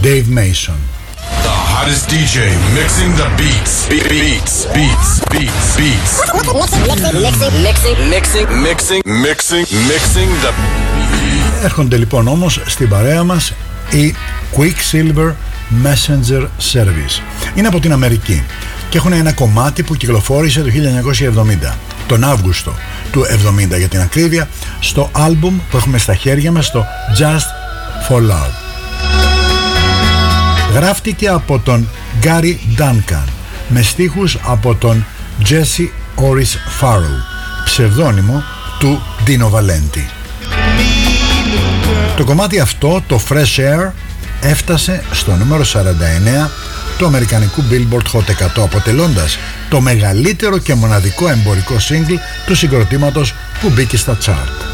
Dave Mason. The hottest DJ mixing the beats. Beats. Mixing the beats. Έρχονται λοιπόν όμως στην παρέα μας η Quicksilver Messenger Service. Είναι από την Αμερική και έχουν ένα κομμάτι που κυκλοφόρησε το 1970, τον Αύγουστο του 70 για την ακρίβεια, στο άλμπουμ που έχουμε στα χέρια μας, το Just for Love. Γράφτηκε από τον Gary Duncan με στίχους από τον Jesse Oris Farrell, ψευδόνυμο του Dino Valenti. Το κομμάτι αυτό, το Fresh Air, έφτασε στο νούμερο 49 του αμερικανικού Billboard Hot 100, αποτελώντας το μεγαλύτερο και μοναδικό εμπορικό single του συγκροτήματος που μπήκε στα chart.